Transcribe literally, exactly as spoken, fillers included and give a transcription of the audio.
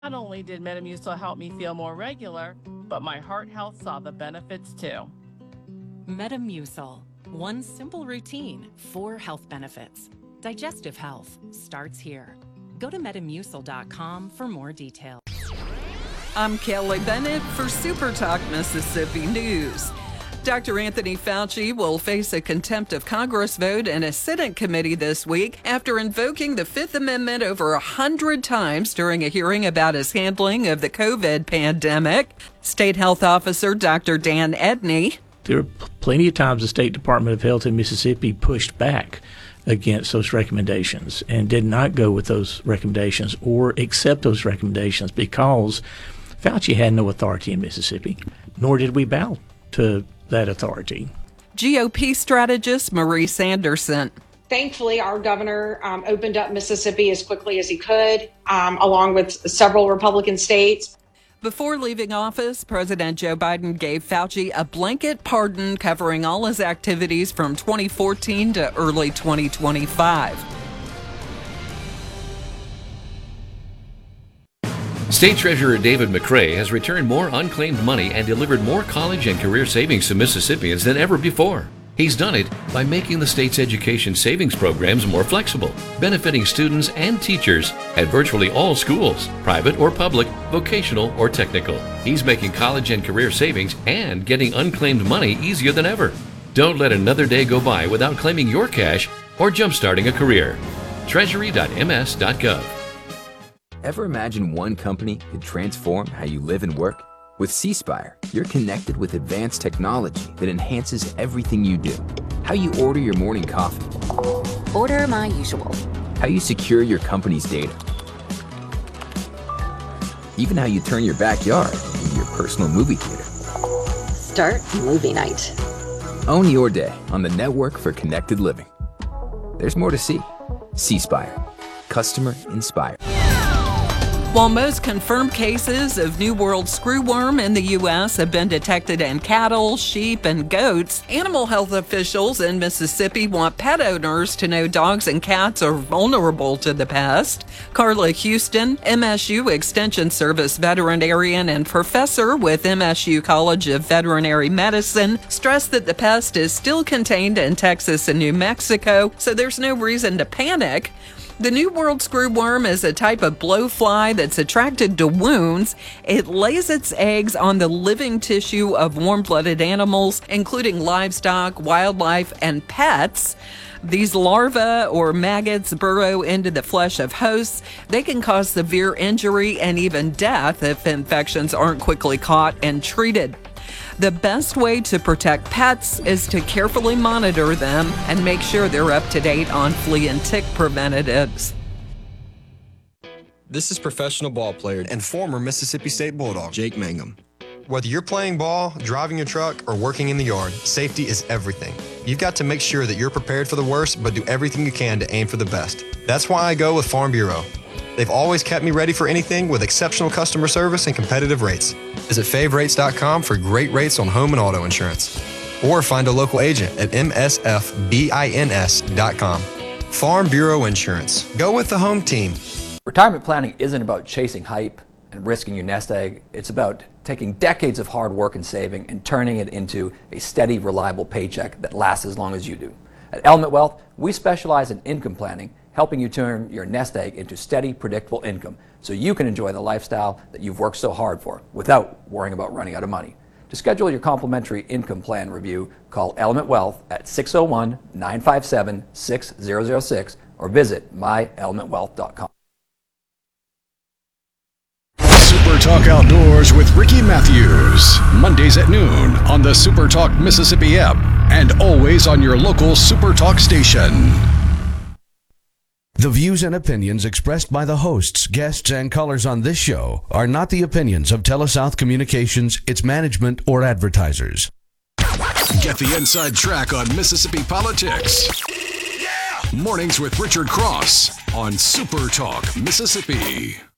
Not only did Metamucil help me feel more regular, but my heart health saw the benefits too. Metamucil. One simple routine, four health benefits. Digestive health starts here. Go to metamucil dot com for more details. I'm Kelly Bennett for Super Talk Mississippi News. Doctor Anthony Fauci will face a contempt of Congress vote in a Senate committee this week after invoking the Fifth Amendment over a hundred times during a hearing about his handling of the COVID pandemic. State Health Officer Doctor Dan Edney. There were plenty of times the State Department of Health in Mississippi pushed back against those recommendations and did not go with those recommendations or accept those recommendations because Fauci had no authority in Mississippi, nor did we bow to that authority. G O P strategist Marie Sanderson. Thankfully, our governor um, opened up Mississippi as quickly as he could, um, along with several Republican states. Before leaving office, President Joe Biden gave Fauci a blanket pardon covering all his activities from twenty fourteen to early twenty twenty-five. State Treasurer David McRae has returned more unclaimed money and delivered more college and career savings to Mississippians than ever before. He's done it by making the state's education savings programs more flexible, benefiting students and teachers at virtually all schools, private or public, vocational or technical. He's making college and career savings and getting unclaimed money easier than ever. Don't let another day go by without claiming your cash or jumpstarting a career. treasury dot m s dot gov. Ever imagine one company could transform how you live and work? With C Spire, you're connected with advanced technology that enhances everything you do. How you order your morning coffee. Order my usual. How you secure your company's data. Even how you turn your backyard into your personal movie theater. Start movie night. Own your day on the network for connected living. There's more to see. C Spire. Customer inspired. While most confirmed cases of New World screwworm in the U S have been detected in cattle, sheep, and goats, animal health officials in Mississippi want pet owners to know dogs and cats are vulnerable to the pest. Carla Houston, M S U Extension Service veterinarian and professor with M S U College of Veterinary Medicine, stressed that the pest is still contained in Texas and New Mexico, so there's no reason to panic. The New World screwworm is a type of blowfly that's attracted to wounds. It lays its eggs on the living tissue of warm-blooded animals, including livestock, wildlife, and pets. These larvae or maggots burrow into the flesh of hosts. They can cause severe injury and even death if infections aren't quickly caught and treated. The best way to protect pets is to carefully monitor them and make sure they're up to date on flea and tick preventatives. This is professional ball player and former Mississippi State Bulldog, Jake Mangum. Whether you're playing ball, driving your truck, or working in the yard, safety is everything. You've got to make sure that you're prepared for the worst, but do everything you can to aim for the best. That's why I go with Farm Bureau. They've always kept me ready for anything with exceptional customer service and competitive rates. Visit fave rates dot com for great rates on home and auto insurance. Or find a local agent at m s f bins dot com. Farm Bureau Insurance. Go with the home team. Retirement planning isn't about chasing hype and risking your nest egg. It's about taking decades of hard work and saving and turning it into a steady, reliable paycheck that lasts as long as you do. At Element Wealth, we specialize in income planning, helping you turn your nest egg into steady, predictable income so you can enjoy the lifestyle that you've worked so hard for without worrying about running out of money. To schedule your complimentary income plan review, call Element Wealth at six oh one, nine five seven, six zero zero six or visit my element wealth dot com. Super Talk Outdoors with Ricky Matthews. Mondays at noon on the Super Talk Mississippi app and always on your local Super Talk station. The views and opinions expressed by the hosts, guests, and callers on this show are not the opinions of TeleSouth Communications, its management, or advertisers. Get the inside track on Mississippi politics. Yeah! Mornings with Richard Cross on Super Talk Mississippi.